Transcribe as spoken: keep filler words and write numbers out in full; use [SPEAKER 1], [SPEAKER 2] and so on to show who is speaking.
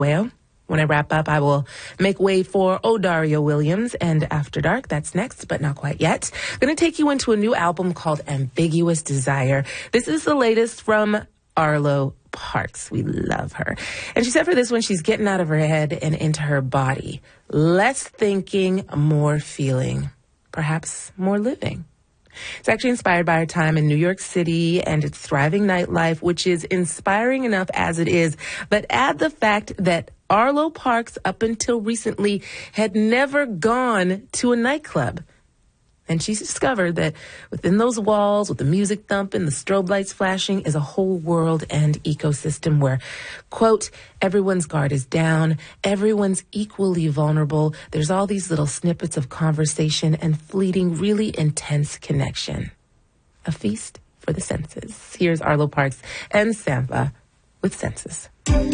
[SPEAKER 1] Well, when I wrap up, I will make way for O'Dario Williams and After Dark. That's next, but not quite yet. I'm going to take you into a new album called Ambiguous Desire. This is the latest from Arlo Parks. We love her. And she said for this one, she's getting out of her head and into her body. Less thinking, more feeling, perhaps more living. It's actually inspired by her time in New York City and its thriving nightlife, which is inspiring enough as it is. But add the fact that Arlo Parks, up until recently, had never gone to a nightclub. And she's discovered that within those walls, with the music thumping, the strobe lights flashing, is a whole world and ecosystem where, quote, everyone's guard is down, everyone's equally vulnerable. There's all these little snippets of conversation and fleeting, really intense connection. A feast for the senses. Here's Arlo Parks and Sampha with Senses.